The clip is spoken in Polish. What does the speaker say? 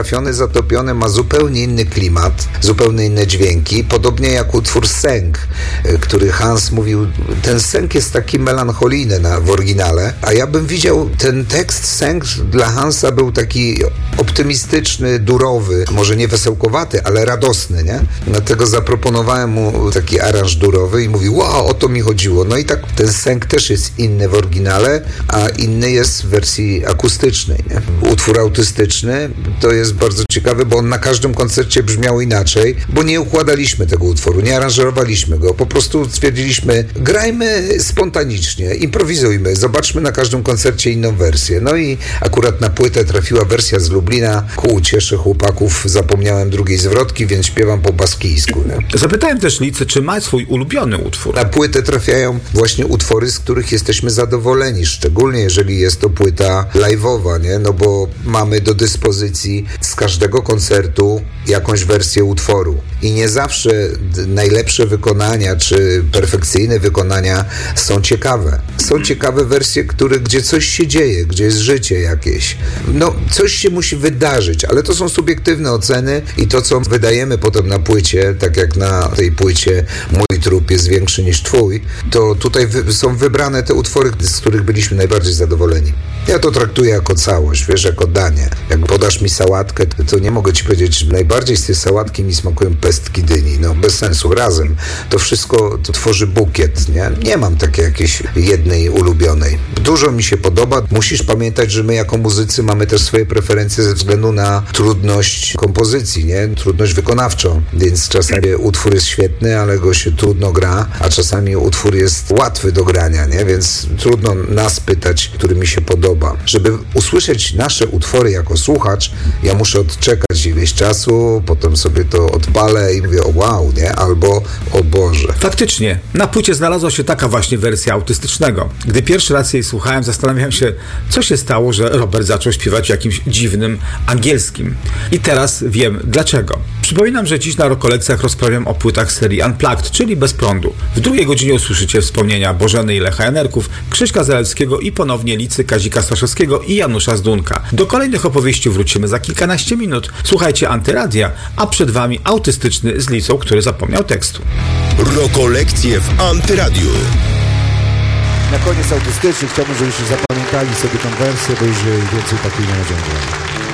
Trafiony, zatopiony ma zupełnie inny klimat, zupełnie inne dźwięki, podobnie jak utwór Sęk, który Hans mówił, ten sęk jest taki melancholijny w oryginale, a ja bym widział ten tekst Sęk dla Hansa był taki optymistyczny, durowy, może nie wesołkowaty, ale radosny, nie? Dlatego zaproponowałem mu taki aranż durowy i mówił, wow, o to mi chodziło. No i tak ten Sęk też jest inny w oryginale, a inny jest w wersji akustycznej, nie? Utwór autystyczny to jest bardzo ciekawy, bo on na każdym koncercie brzmiał inaczej, bo nie układaliśmy tego utworu, nie aranżowaliśmy go, po prostu stwierdziliśmy, grajmy spontanicznie, improwizujmy, zobaczmy na każdym koncercie inną wersję. No i akurat na płytę trafiła wersja z Lublina, ku uciesze chłopaków zapomniałem drugiej zwrotki, więc śpiewam po baskijsku. Nie? Zapytałem też Licy, czy ma swój ulubiony utwór. Na płytę trafiają właśnie utwory, z których jesteśmy zadowoleni, szczególnie jeżeli jest to płyta live'owa, nie? No bo mamy do dyspozycji z każdego koncertu jakąś wersję utworu. I nie zawsze najlepsze wykonania, czy perfekcyjne wykonania są ciekawe. Są ciekawe wersje, gdzie coś się dzieje, gdzie jest życie jakieś. No, coś się musi wydarzyć, ale to są subiektywne oceny i to, co wydajemy potem na płycie, tak jak na tej płycie Mój trup jest większy niż twój, to tutaj są wybrane te utwory, z których byliśmy najbardziej zadowoleni. Ja to traktuję jako całość, wiesz, jako danie. Jak podasz mi sałatkę, to nie mogę ci powiedzieć, że najbardziej z tej sałatki mi smakują pestki dyni. No, bez sensu. Razem. To wszystko to tworzy bukiet, nie? Nie mam takiej jakiejś jednej ulubionej. Dużo mi się podoba. Musisz pamiętać, że my jako muzycy mamy też swoje preferencje ze względu na trudność kompozycji, nie? Trudność wykonawczą. Więc czasami utwór jest świetny, ale go się trudno gra, a czasami utwór jest łatwy do grania, nie? Więc trudno nas pytać, który mi się podoba. Żeby usłyszeć nasze utwory jako słuchacz, ja muszę odczekać ileś czasu, potem sobie to odpalę i mówię, o wow, nie? Albo o Boże. Faktycznie, na płycie znalazła się taka właśnie wersja autystycznego. Gdy pierwszy raz jej słuchałem, zastanawiałem się, co się stało, że Robert zaczął śpiewać jakimś dziwnym angielskim. I teraz wiem dlaczego. Przypominam, że dziś na Rokolekcjach rozprawiam o płytach serii Unplugged, czyli bez prądu. W drugiej godzinie usłyszycie wspomnienia Bożeny i Lecha Enerków, Krzyśka Zalewskiego i ponownie Licy, Kazika Staszewskiego i Janusza Zdunka. Do kolejnych opowieści wrócimy za kilkanaście minut. Słuchajcie Antyradia, a przed wami autystyczny z Licą, który zapomniał tekstu. Rokolekcje w Antyradiu. Na koniec autystyczny chciałbym, żebyście zapamiętali sobie tę wersję, bo już więcej takiej nie będzie.